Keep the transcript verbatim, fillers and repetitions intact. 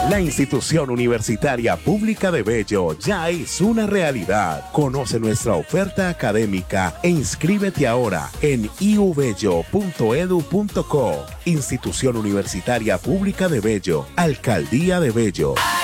La institución universitaria pública de Bello ya es una realidad. Conoce nuestra oferta académica e inscríbete ahora en i u bello punto e d u punto co. Institución Universitaria Pública de Bello, Alcaldía de Bello.